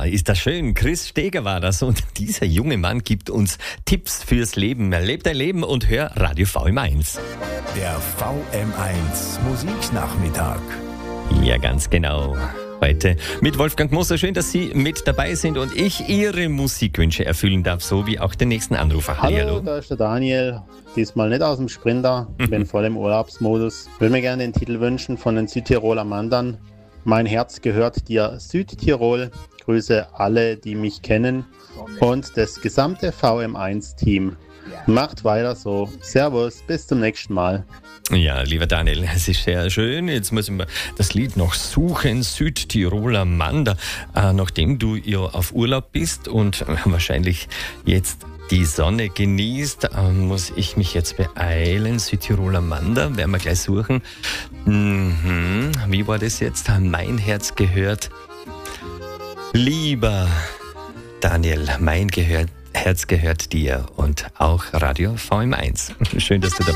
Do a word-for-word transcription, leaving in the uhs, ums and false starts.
Ja, ist das schön. Chris Steger war das und dieser junge Mann gibt uns Tipps fürs Leben. Leb dein Leben und hör Radio V M eins. Der V M eins Musiknachmittag. Ja, ganz genau. Heute mit Wolfgang Moser. Schön, dass Sie mit dabei sind und ich Ihre Musikwünsche erfüllen darf, so wie auch den nächsten Anrufer. Hallo, Hallo. da ist der Daniel. Diesmal nicht aus dem Sprinter, bin voll im Urlaubsmodus. Will mir gerne den Titel wünschen von den Südtiroler Mandern. Mein Herz gehört dir, Südtirol. Grüße alle, die mich kennen und das gesamte V M eins Team. Macht weiter so. Servus, bis zum nächsten Mal. Ja, lieber Daniel, es ist sehr schön. Jetzt müssen wir das Lied noch suchen, Südtiroler Mander, äh, nachdem du ja auf Urlaub bist und äh, wahrscheinlich jetzt die Sonne genießt, äh, muss ich mich jetzt beeilen. Südtiroler Mander, werden wir gleich suchen. Mhm. Wie war das jetzt? Mein Herz gehört. Lieber Daniel, mein gehört, Herz gehört dir und auch Radio V M eins. Schön, dass du dabei bist.